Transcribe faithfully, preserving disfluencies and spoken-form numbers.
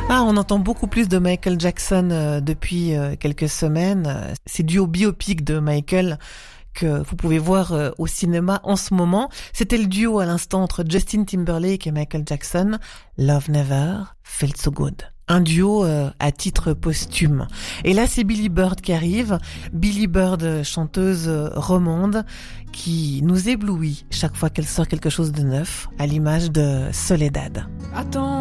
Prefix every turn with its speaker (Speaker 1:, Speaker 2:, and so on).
Speaker 1: Ah, on entend beaucoup plus de Michael Jackson euh, depuis euh, quelques semaines. C'est dû au biopic de Michael que vous pouvez voir euh, au cinéma en ce moment. C'était le duo à l'instant entre Justin Timberlake et Michael Jackson. Love Never Felt So Good. Un duo euh, à titre posthume. Et là, c'est Billy Bird qui arrive. Billy Bird, chanteuse euh, romande, qui nous éblouit chaque fois qu'elle sort quelque chose de neuf, à l'image de Soledad.
Speaker 2: Attends.